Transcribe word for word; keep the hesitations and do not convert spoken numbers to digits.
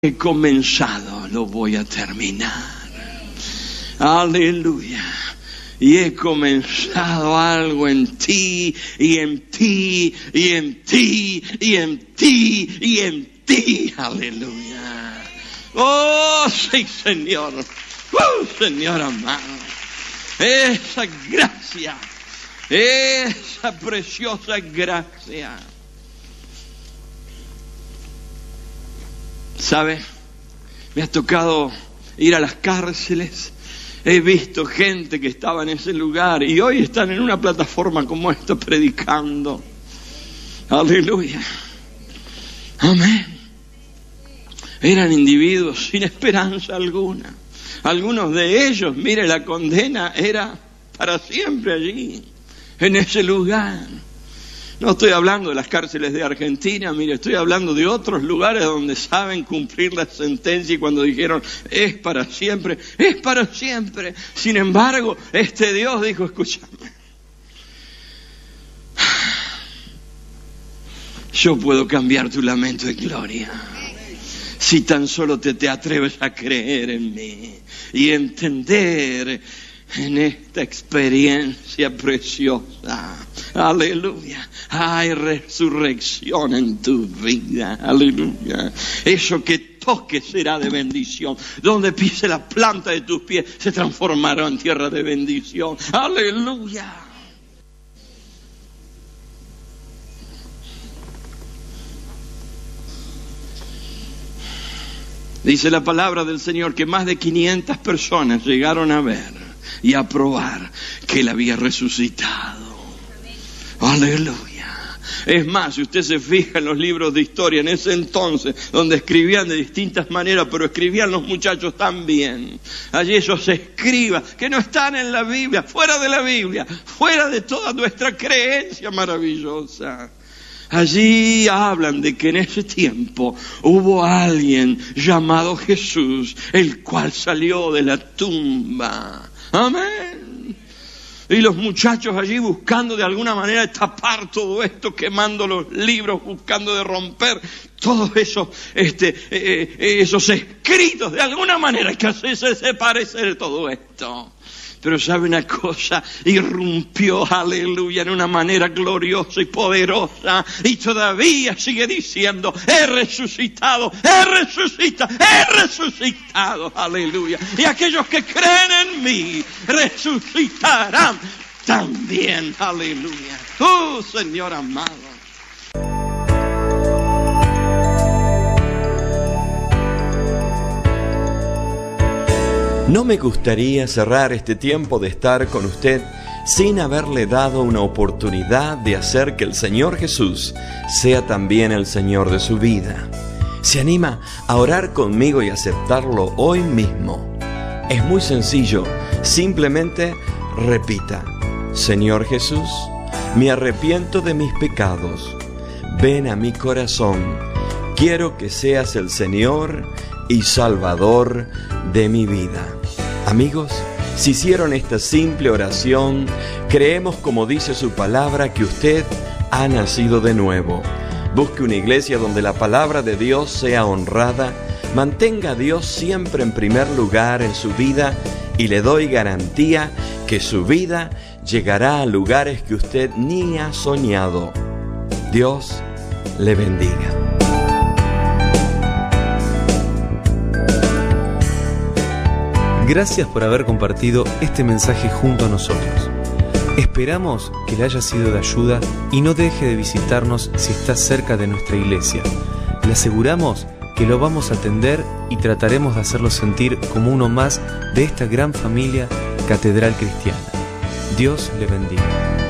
he comenzado, lo voy a terminar. Aleluya. Y he comenzado algo en ti, y en ti, y en ti, y en ti, y en ti. Aleluya. Oh, sí, Señor. Oh, Señor amado. Esa gracia, esa preciosa gracia. ¿Sabe? Me ha tocado ir a las cárceles. He visto gente que estaba en ese lugar y hoy están en una plataforma como esta predicando. Aleluya. Amén. Eran individuos sin esperanza alguna. Algunos de ellos, mire, la condena era para siempre allí, en ese lugar. No estoy hablando de las cárceles de Argentina, mire, estoy hablando de otros lugares donde saben cumplir la sentencia y cuando dijeron, es para siempre, es para siempre. Sin embargo, este Dios dijo, escúchame, yo puedo cambiar tu lamento en gloria. Si tan solo te, te atreves a creer en mí y entender en esta experiencia preciosa. Aleluya. Hay resurrección en tu vida. Aleluya. Eso que toque será de bendición. Donde pise la planta de tus pies se transformará en tierra de bendición. Aleluya. Dice la palabra del Señor que más de quinientas personas llegaron a ver y a probar que Él había resucitado. Aleluya. Es más, si usted se fija en los libros de historia en ese entonces, donde escribían de distintas maneras, pero escribían los muchachos también. Allí esos escribas que no están en la Biblia, fuera de la Biblia, fuera de toda nuestra creencia maravillosa. Allí hablan de que en ese tiempo hubo alguien llamado Jesús, el cual salió de la tumba. Amén. Y los muchachos allí buscando de alguna manera tapar todo esto, quemando los libros, buscando de romper todos esos, este, eh, eh, esos escritos de alguna manera que hacerse desaparecer todo esto. Pero sabe una cosa, irrumpió, aleluya, en una manera gloriosa y poderosa, y todavía sigue diciendo, he resucitado, he resucitado, he resucitado, aleluya. Y aquellos que creen en mí, resucitarán también, aleluya. Oh, Señor amado. No me gustaría cerrar este tiempo de estar con usted sin haberle dado una oportunidad de hacer que el Señor Jesús sea también el Señor de su vida. ¿Se anima a orar conmigo y aceptarlo hoy mismo? Es muy sencillo, simplemente repita: Señor Jesús, me arrepiento de mis pecados, ven a mi corazón, quiero que seas el Señor y Salvador de mi vida. Amigos, si hicieron esta simple oración, creemos, como dice su palabra, que usted ha nacido de nuevo. Busque una iglesia donde la palabra de Dios sea honrada, mantenga a Dios siempre en primer lugar en su vida y le doy garantía que su vida llegará a lugares que usted ni ha soñado. Dios le bendiga. Gracias por haber compartido este mensaje junto a nosotros. Esperamos que le haya sido de ayuda y no deje de visitarnos si está cerca de nuestra iglesia. Le aseguramos que lo vamos a atender y trataremos de hacerlo sentir como uno más de esta gran familia Catedral Cristiana. Dios le bendiga.